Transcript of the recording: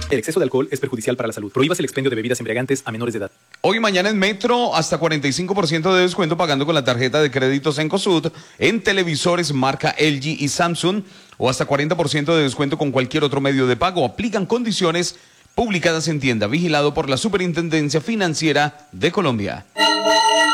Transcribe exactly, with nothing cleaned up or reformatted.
El exceso de alcohol es perjudicial para la salud. Prohíbas el expendio de bebidas embriagantes a menores de edad. Hoy y mañana en Metro, hasta cuarenta y cinco por ciento de descuento pagando con la tarjeta de crédito Cencosud en televisores marca L G y Samsung, o hasta cuarenta por ciento de descuento con cualquier otro medio de pago. Aplican condiciones publicadas en tienda, vigilado por la Superintendencia Financiera de Colombia.